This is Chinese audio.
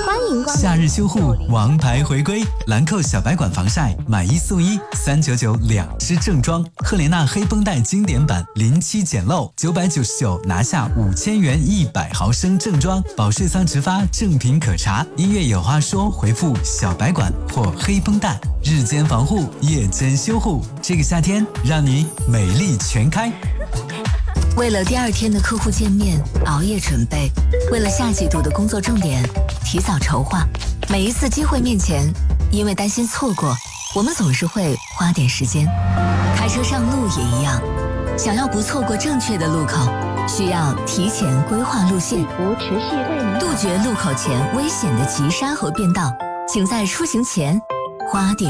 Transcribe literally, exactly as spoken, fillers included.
欢迎光临。 夏日修护王牌回归，兰蔻小白管防晒买一送一，三九九两支正装。赫莲娜黑绷带经典版零七简陋，九百九十九拿下五千元一百毫升正装。保税桑植发正品可查。音乐有话说，回复小白管或黑绷带，日间防护，夜间修护。这个夏天让你美丽全开。 为了第二天的客户见面熬夜准备，为了下季度的工作重点提早筹划。每一次机会面前，因为担心错过，我们总是会花点时间。开车上路也一样，想要不错过正确的路口，需要提前规划路线，杜绝路口前危险的急刹和变道。请在出行前花点